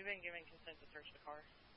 We've been given consent to search the car.